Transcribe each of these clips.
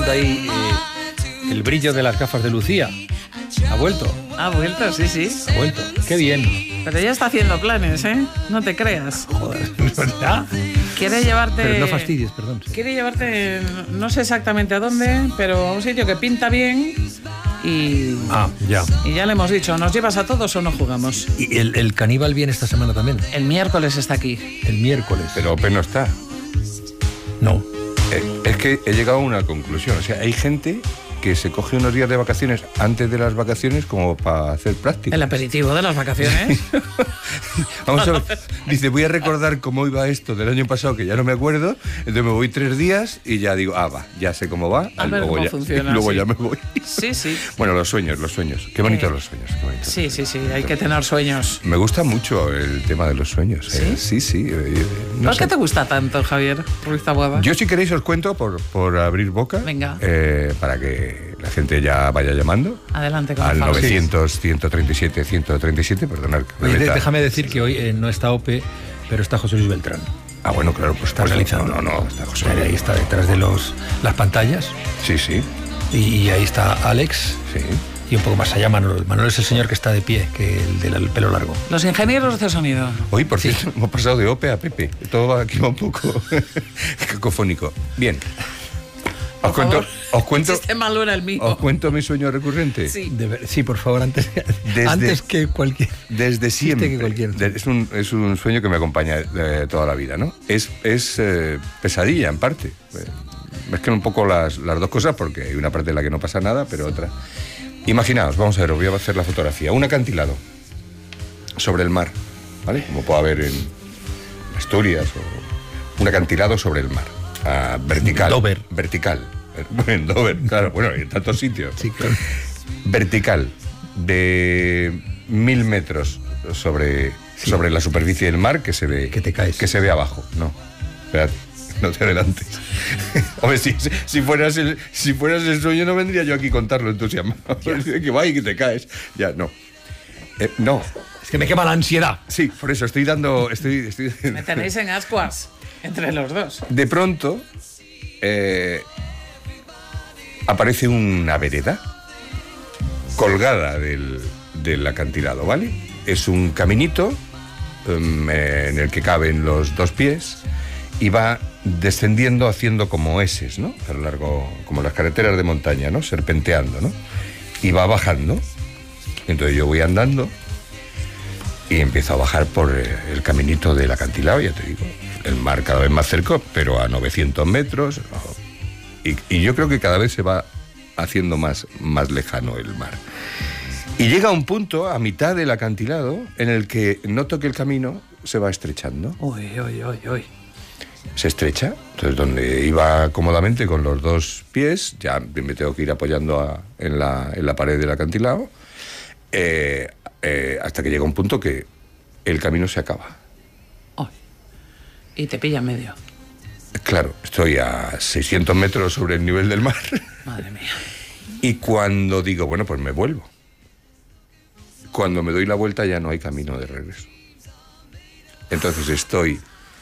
Ahí el brillo de las gafas de Lucía. ¿Ha vuelto? Ha vuelto, sí, sí. Ha vuelto. Qué bien. Pero ya está haciendo planes, ¿eh? No te creas. Joder, ¿verdad? Quiere llevarte... Pero no fastidies, perdón. Sí. Quiere llevarte, no sé exactamente a dónde, pero a un sitio que pinta bien y... Ah, ya. Y ya le hemos dicho, ¿nos llevas a todos o no jugamos? ¿Y el caníbal viene esta semana también? El miércoles está aquí. El miércoles. Pero Ope no está. No. Es que he llegado a una conclusión. O sea, hay gente que se coge unos días de vacaciones antes de las vacaciones como para hacer práctica. El aperitivo de las vacaciones. Vamos a ver. Dice, voy a recordar cómo iba esto del año pasado, que ya no me acuerdo. Entonces me voy 3 días y ya digo, va, ya sé cómo va. A ver cómo funciona, y luego sí. ya me voy. Sí, sí. Bueno, los sueños. Qué bonitos los sueños. Qué bonitos. Sí, sí, sí, hay que tener sueños. Me gusta mucho el tema de los sueños. ¿Sí? Sí. No ¿Por sé. qué te gusta tanto, Javier Ruiz Taboada? Yo, si queréis, os cuento por abrir boca. Venga. Para que la gente ya vaya llamando. Adelante con Al el favor. 900-137-137, perdonad. Oye, déjame decir que hoy no está Ope, pero está José Luis Beltrán. Ah, bueno, claro, pues Está realizando. No, está José. Ahí está detrás de las pantallas. Sí. Y ahí está Alex. Sí. Y un poco más allá Manolo. Manolo es el señor que está de pie, que el del pelo largo. Los ingenieros de sonido. Hoy, por cierto, hemos pasado de Ope a Pepe. Todo aquí va un poco cacofónico. Bien. Os cuento. El sistema lo era el mío. ¿Os cuento mi sueño recurrente? Sí. Sí, por favor, antes que cualquier... Desde siempre. Que cualquier... Es un sueño que me acompaña toda la vida, ¿no? Es pesadilla, en parte. Mezclan un poco las dos cosas, porque hay una parte en la que no pasa nada, pero otra... Imaginaos, vamos a ver, os voy a hacer la fotografía. Un acantilado sobre el mar, ¿vale? Como puede haber en Asturias, o un acantilado sobre el mar. Vertical. Dover. Vertical. En Dover, claro. Bueno, en tantos sitios. Sí, claro. Vertical, de 1000 metros sobre la superficie del mar, que se ve... Que te caes. Que se ve abajo. No, espérate. No te adelantes. Hombre, si fueras el sueño, no vendría yo aquí a contarlo entusiasmado. Que va y que te caes. Ya, no. No. Es que me quema la ansiedad. Sí, por eso estoy dando... Me tenéis en ascuas entre los dos. De pronto aparece una vereda colgada del acantilado, ¿vale? Es un caminito en el que caben los 2 pies y va descendiendo haciendo como eses, ¿no? A lo largo, como las carreteras de montaña, ¿no? Serpenteando, ¿no? Y va bajando. Entonces yo voy andando y empiezo a bajar por el caminito del acantilado, ya te digo. El mar cada vez más cerca, pero a 900 metros. Y yo creo que cada vez se va haciendo más lejano el mar. Y llega un punto, a mitad del acantilado, en el que noto que el camino se va estrechando. Uy. Se estrecha. Entonces, donde iba cómodamente con los 2 pies, ya me tengo que ir apoyando en la pared del acantilado, hasta que llega un punto que el camino se acaba. Y te pilla en medio. Claro, estoy a 600 metros sobre el nivel del mar. Madre mía. Y cuando digo, bueno, pues me vuelvo. Cuando me doy la vuelta ya no hay camino de regreso. Entonces estoy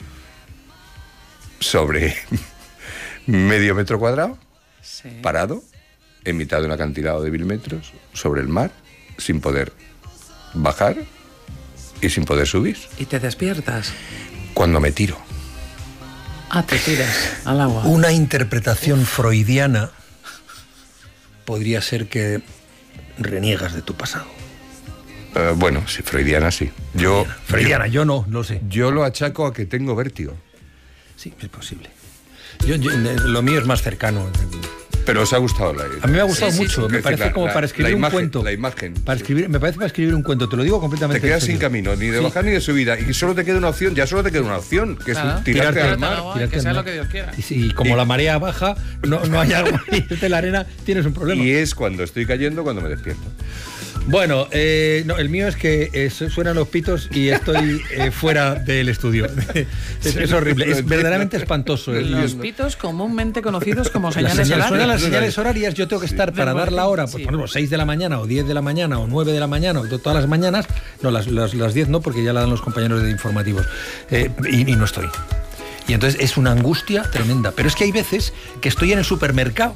sobre medio metro cuadrado, Sí. parado, en mitad de un acantilado de 1000 metros, sobre el mar, sin poder bajar y sin poder subir. Y te despiertas. Cuando me tiro. Te tiras al agua. Una interpretación freudiana podría ser que reniegas de tu pasado. Bueno, sí, freudiana sí. Freudiana, yo no lo sé. Yo lo achaco a que tengo vértigo. Sí, es posible. Lo mío es más cercano. Pero os ha gustado la... A mí me ha gustado mucho, sí. me parece como para escribir un cuento. La imagen. Me parece para escribir un cuento, te lo digo completamente. Te quedas en serio. sin camino, ni de bajar ni de subida. Y solo te queda una opción, que es tirarte al mar. Que sea lo que Dios quiera. Y como la marea baja, no hay agua y irte la arena, tienes un problema. Y es cuando estoy cayendo cuando me despierto. Bueno, no, el mío es que suenan los pitos y estoy fuera del estudio. Es horrible, es verdaderamente espantoso. Los pitos comúnmente conocidos como Las señales suenan horarias. las señales horarias, yo tengo que estar para dar la hora, pues Sí. por ejemplo, 6 de la mañana o 10 de la mañana o 9 de la mañana o todas las mañanas, no, las 10 no, porque ya la dan los compañeros de informativos, y no estoy. Y entonces es una angustia tremenda, pero es que hay veces que estoy en el supermercado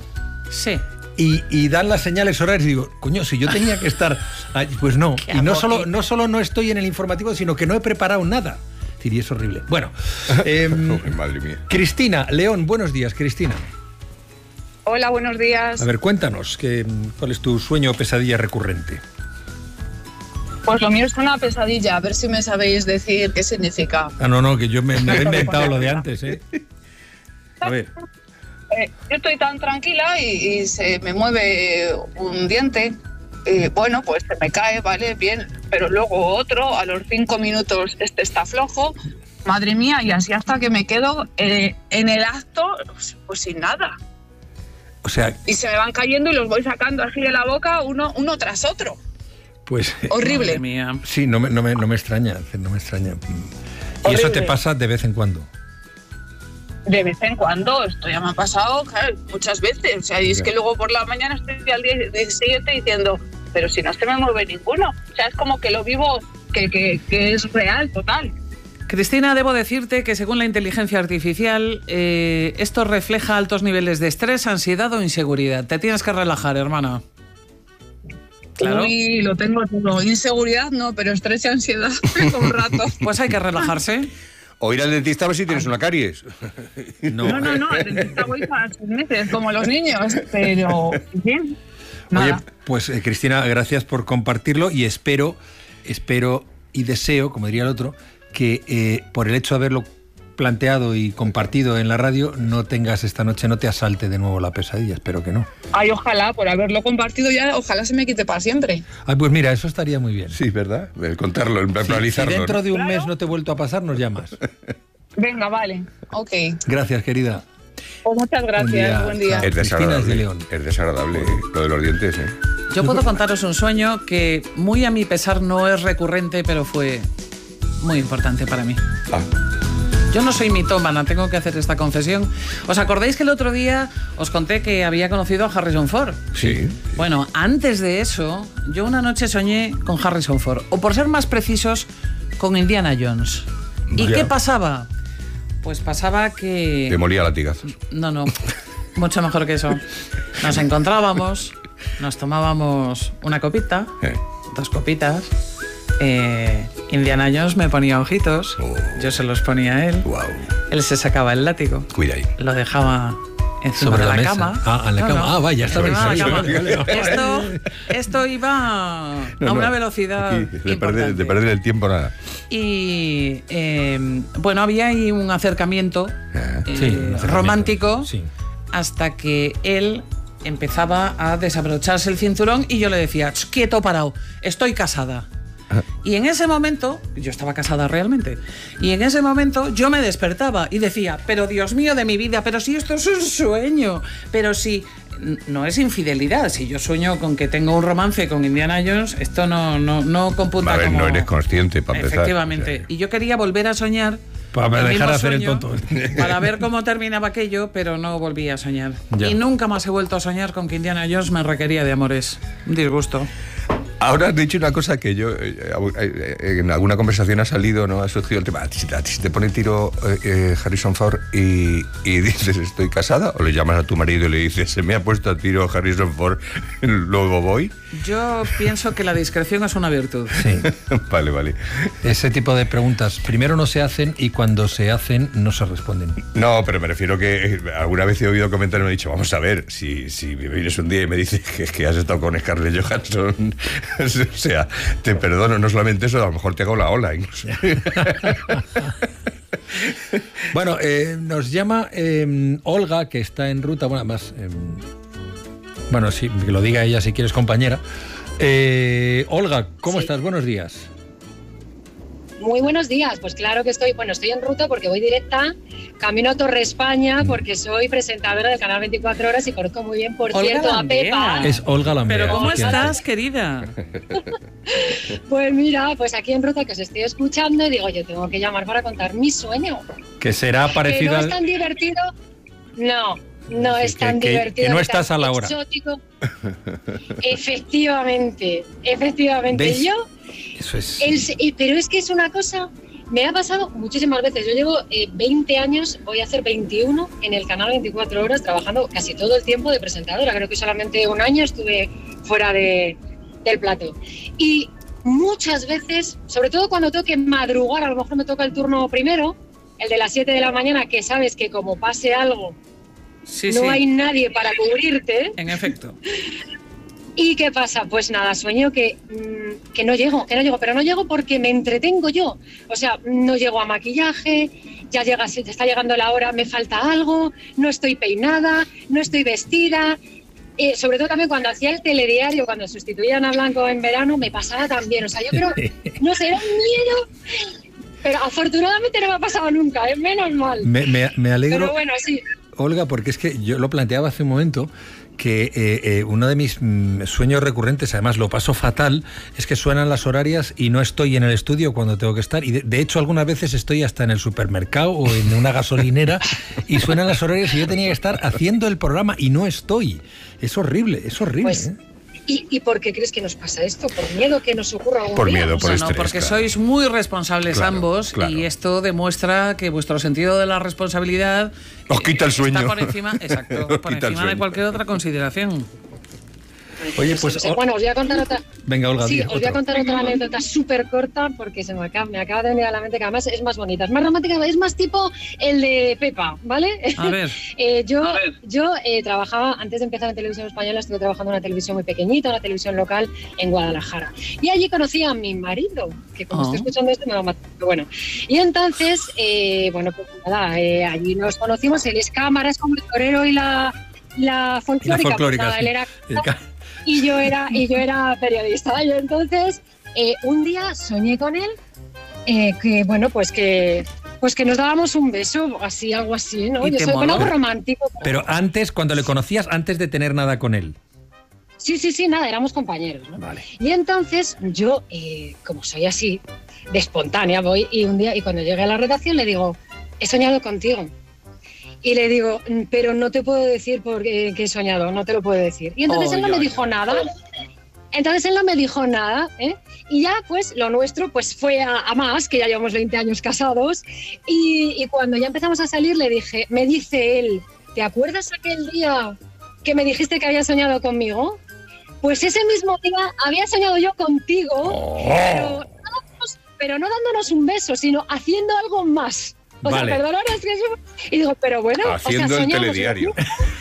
Sí. Y dan las señales horarias y digo, coño, si yo tenía que estar allí, pues no. Y no solo no estoy en el informativo, sino que no he preparado nada. Y es horrible. Bueno, madre mía. Cristina León, buenos días, Cristina. Hola, buenos días. A ver, cuéntanos, ¿cuál es tu sueño o pesadilla recurrente? Pues lo mío es una pesadilla, a ver si me sabéis decir qué significa. No, que yo me he inventado lo de antes, ¿eh? A ver. Yo estoy tan tranquila y se me mueve un diente. Bueno, pues se me cae, vale, bien, pero luego otro, a los 5 minutos este está flojo. Madre mía, y así hasta que me quedo en el acto, pues sin nada. O sea... Y se me van cayendo y los voy sacando así de la boca uno tras otro. Pues... Horrible. Madre mía. Sí, no me extraña, no me extraña. ¿Y Horrible. eso te pasa de vez en cuando? De vez en cuando, esto ya me ha pasado, claro, muchas veces. O sea, y es que luego por la mañana estoy al día siguiente diciendo, pero si no se me mueve ninguno. O sea, es como que lo vivo, que es real, total. Cristina, debo decirte que según la inteligencia artificial, esto refleja altos niveles de estrés, ansiedad o inseguridad. Te tienes que relajar, hermana. Claro. Uy, lo tengo todo. Inseguridad no, pero estrés y ansiedad un rato. Pues hay que relajarse. O ir al dentista a ver si tienes una caries. No, al dentista voy cada 6 meses, como los niños, pero bien. Oye, pues Cristina, gracias por compartirlo y espero y deseo, como diría el otro, que por el hecho de haberlo planteado y compartido en la radio, no tengas esta noche, no te asalte de nuevo la pesadilla, espero que no. Ay, ojalá, por haberlo compartido ya, ojalá se me quite para siempre. Ay, pues mira, eso estaría muy bien. Sí, ¿verdad? El contarlo, el Si analizarlo. dentro de un Claro. mes no te he vuelto a pasar, nos llamas. Venga, vale, ok. Gracias, querida. Pues muchas gracias, buen día. Chao. Es Cristina es de desagradable, León. es desagradable lo de los dientes, ¿eh? Yo puedo contaros un sueño que muy a mi pesar no es recurrente, pero fue muy importante para mí. Ah, Yo no soy mitómana, tengo que hacer esta confesión. ¿Os acordáis que el otro día os conté que había conocido a Harrison Ford? sí. Bueno, antes de eso, yo una noche soñé con Harrison Ford, o por ser más precisos, con Indiana Jones. ¿Y Vaya. qué pasaba? Pues pasaba que... Te molía latigazos. No, mucho mejor que eso. Nos encontrábamos, nos tomábamos una copita, 2 copitas. Indiana Jones me ponía ojitos, Oh. yo se los ponía a él. Wow. Él se sacaba el látigo, Cuida ahí. lo dejaba encima Sobre de la la mesa. cama. Ah, en la cama. Ah, vaya, estaba encima de la ahí. cama. Esto iba a una velocidad Aquí, de importante. perder el tiempo, nada. Y bueno, había ahí un acercamiento romántico, Sí. hasta que él empezaba a desabrocharse el cinturón y yo le decía, quieto, parado, estoy casada. Y en ese momento, yo estaba casada realmente, y en ese momento yo me despertaba y decía, pero Dios mío de mi vida, pero si esto es un sueño, pero si no es infidelidad, si yo sueño con que tengo un romance con Indiana Jones, esto no computa A ver, como... no eres consciente para empezar. Efectivamente, O sea, y yo quería volver a soñar Para el dejar mismo de hacer el sueño, tonto. para ver cómo terminaba aquello, pero no volví a soñar. Ya. Y nunca más he vuelto a soñar con que Indiana Jones me requería de amores. Un disgusto. Ahora has dicho una cosa que yo en alguna conversación ha salido, ¿no? Ha surgido el tema. ¿A ti te pone tiro Harrison Ford y dices estoy casada? ¿O le llamas a tu marido y le dices se me ha puesto a tiro Harrison Ford, luego voy? Yo pienso que la discreción es una virtud. Sí. Vale. Ese tipo de preguntas primero no se hacen y cuando se hacen no se responden. No, pero me refiero que alguna vez he oído comentarios y me he dicho, vamos a ver, si me vienes un día y me dices que has estado con Scarlett Johansson, o sea, te perdono, no solamente eso, a lo mejor te hago la ola incluso. Bueno, nos llama Olga, que está en ruta, bueno, además, bueno, sí, que lo diga ella si quieres, compañera. Olga, ¿cómo estás? Buenos días. Muy buenos días, pues claro que estoy en ruta porque voy directa, camino a Torre España porque soy presentadora del canal 24 Horas y conozco muy bien, por Olga cierto, a Lambea. Pepa. Es Olga Lambea. Pero ¿cómo ¿Quién estás, querida? Pues mira, pues aquí en ruta que os estoy escuchando y digo, yo tengo que llamar para contar mi sueño. Que será Que parecido no al... es tan divertido, no Sí, es tan que divertido. no ni estás tan a la hora. exótico. Efectivamente. ¿Veis? Yo, Eso es... pero es que es una cosa Me ha pasado muchísimas veces. Yo llevo 20 años, voy a hacer 21 en el canal 24 horas, trabajando casi todo el tiempo de presentadora. Creo que solamente un año estuve fuera del plató. Y muchas veces, sobre todo cuando tengo que madrugar, a lo mejor me toca el turno primero, el de las 7 de la mañana, que sabes que como pase algo, no hay nadie para cubrirte. En efecto. ¿Y qué pasa? Pues nada, sueño que no llego, pero no llego porque me entretengo yo. O sea, no llego a maquillaje, ya está llegando la hora, me falta algo, no estoy peinada, no estoy vestida. Sobre todo también cuando hacía el telediario, cuando sustituían a Blanco en verano, me pasaba también. O sea, yo creo, no sé, era un miedo, pero afortunadamente no me ha pasado nunca, menos mal. Me alegro, pero bueno, sí. Olga, porque es que yo lo planteaba hace un momento, que uno de mis sueños recurrentes, además lo paso fatal, es que suenan las horarias y no estoy en el estudio cuando tengo que estar. Y de hecho algunas veces estoy hasta en el supermercado o en una gasolinera y suenan las horarias y yo tenía que estar haciendo el programa y no estoy. Es horrible, Pues, ¿eh? ¿Y por qué crees que nos pasa esto? ¿Por miedo que nos ocurra algún Por día? miedo, por estrés. No, porque sois muy responsables ambos y esto demuestra que vuestro sentido de la responsabilidad os quita el sueño. Está por encima, exacto, por encima de cualquier otra consideración. Oye, pues... Bueno, os voy a contar otra... Venga, Olga, sí, os voy a contar otra anécdota súper corta porque me acaba de venir a la mente que además es más bonita, es más romántica, es más tipo el de Pepa, ¿vale? A ver. Yo trabajaba, antes de empezar en Televisión Española, estuve trabajando en una televisión muy pequeñita, una televisión local en Guadalajara. Y allí conocí a mi marido, que como estoy escuchando esto me va a matar. Pero bueno, y entonces, pues nada, allí nos conocimos, él es cámara, es como el torero y la folclórica. Pues nada, sí. Él era... Y yo era periodista. Y entonces, un día soñé con él, que nos dábamos un beso, así, algo así, ¿no? Yo soy algo romántico. Pero antes, cuando le conocías, antes de tener nada con él. Sí, nada, éramos compañeros, ¿no? Vale. Y entonces yo, como soy así, de espontánea, voy y un día, y cuando llegué a la redacción le digo, he soñado contigo. Y le digo, pero no te puedo decir porque he soñado, no te lo puedo decir. Y entonces él no me dijo nada. ¿eh? Y ya, pues, lo nuestro pues fue a más, que ya llevamos 20 años casados. Y cuando ya empezamos a salir, me dice él, ¿te acuerdas aquel día que me dijiste que habías soñado conmigo? Pues ese mismo día había soñado yo contigo, pero no dándonos un beso, sino haciendo algo más. O sea, perdónanos que eso... Y digo, pero bueno... Haciendo el telediario.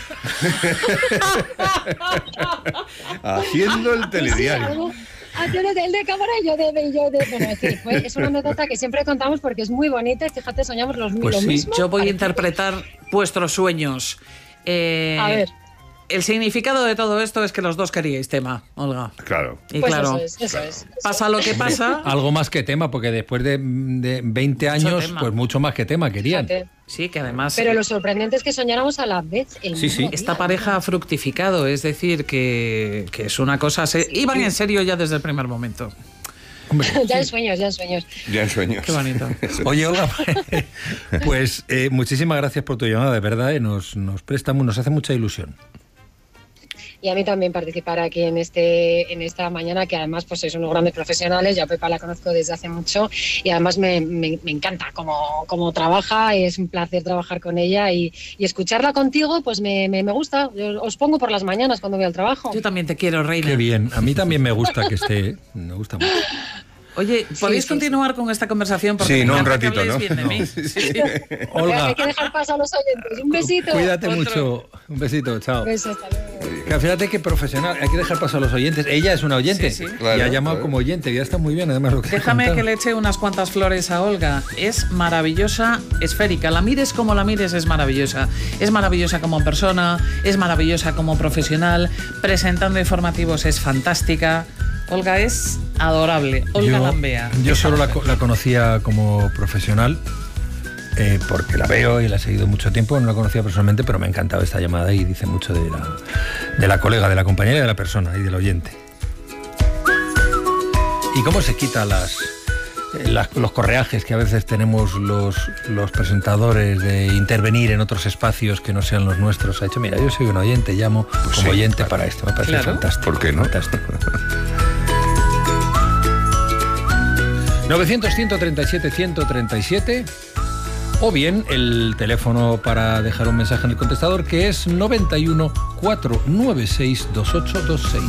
Haciendo el telediario. Haciendo el de cámara y yo de... Bueno, es una anécdota que siempre contamos porque es muy bonita y fíjate, soñamos lo mismo. Yo voy a interpretar vuestros sueños. A ver. El significado de todo esto es que los dos queríais tema, Olga. Claro. Y pues claro, eso es. Pasa lo que pasa. Algo más que tema, porque después de 20 años, pues mucho más que tema querían. Fíjate. Sí, que además... Pero lo sorprendente es que soñáramos a la vez. Esta pareja ha fructificado, es decir, que es una cosa... Iban en serio ya desde el primer momento. Hombre, ya en sueños. Ya en sueños. Qué bonito. Oye, Olga, pues muchísimas gracias por tu llamada, de verdad, nos hace mucha ilusión. Y a mí también participar aquí en esta mañana, que además pues sois unos grandes profesionales. Yo a Pepa la conozco desde hace mucho y además me encanta cómo trabaja. Es un placer trabajar con ella y escucharla contigo, pues me gusta. Yo os pongo por las mañanas cuando voy al trabajo. Yo también te quiero, reina. Qué bien, a mí también me gusta que esté, me gusta mucho. Oye, ¿podéis continuar con esta conversación? Porque un ratito, ¿no? Bien de mí. Olga, hay que dejar paso a los oyentes. Un besito. Cuídate mucho. Un besito, chao. Un beso, hasta luego. Fíjate qué profesional, hay que dejar paso a los oyentes. Ella es una oyente y ha llamado como oyente, ya está muy bien, además lo que Déjame que le eche unas cuantas flores a Olga. Es maravillosa, esférica. La mires como la mires, es maravillosa. Es maravillosa como persona, es maravillosa como profesional. Presentando informativos es fantástica. Olga es adorable. Olga Lambea. Yo solo la conocía como profesional, porque la veo y la he seguido mucho tiempo. No la conocía personalmente, pero me ha encantado esta llamada y dice mucho de la colega, de la compañera, de la persona y del oyente. ¿Y cómo se quita los correajes que a veces tenemos los presentadores de intervenir en otros espacios que no sean los nuestros? Ha dicho, mira, yo soy un oyente, llamo como oyente para esto. Me parece fantástico. ¿Por qué no? Fantástico. 900-137-137 o bien el teléfono para dejar un mensaje en el contestador, que es 91 496 2826.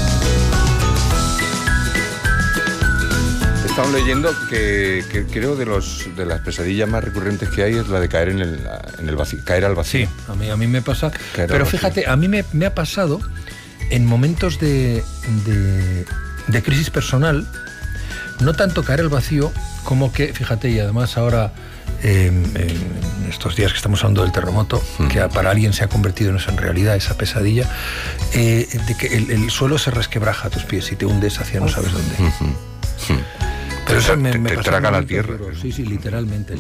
Estamos leyendo que creo de las pesadillas más recurrentes que hay es la de caer en el vacío, caer al vacío. Sí, a mí me pasa. Caer Pero al vacío. fíjate, a mí me ha pasado en momentos de crisis personal, no tanto caer al vacío como que, fíjate, y además ahora en estos días que estamos hablando del terremoto, que para alguien se ha convertido en realidad esa pesadilla, de que el suelo se resquebraja a tus pies y te hundes hacia no sabes dónde. Pero eso me te pasa traga en la momentos tierra. duros. Sí, literalmente.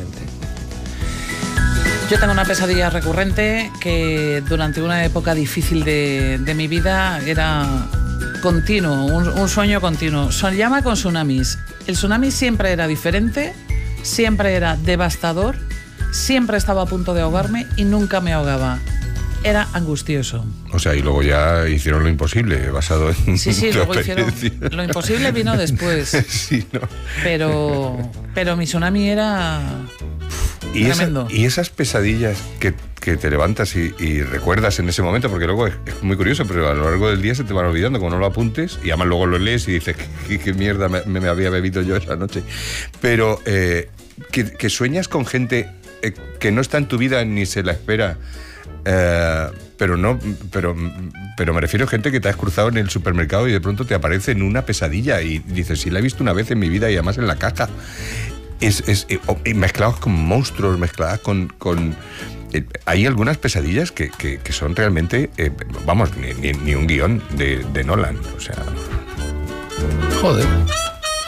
Yo tengo una pesadilla recurrente que durante una época difícil de mi vida era continuo, un sueño continuo. Soñaba con tsunamis. El tsunami siempre era diferente, siempre era devastador, siempre estaba a punto de ahogarme y nunca me ahogaba. Era angustioso. O sea, y luego ya hicieron lo imposible, basado en Sí, tu luego hicieron. experiencia. Lo imposible vino después. Sí, ¿no? Pero mi tsunami era tremendo. Y esas pesadillas que te levantas y recuerdas en ese momento, porque luego es muy curioso, pero a lo largo del día se te van olvidando, como no lo apuntes, y además luego lo lees y dices, qué mierda me había bebido yo esa noche. Pero que sueñas con gente que no está en tu vida ni se la espera, pero me refiero a gente que te has cruzado en el supermercado y de pronto te aparece en una pesadilla y dices, sí, la he visto una vez en mi vida y además en la caja. Mezclados con monstruos, mezcladas con hay algunas pesadillas que son realmente, vamos, ni un guión de Nolan, o sea... Joder.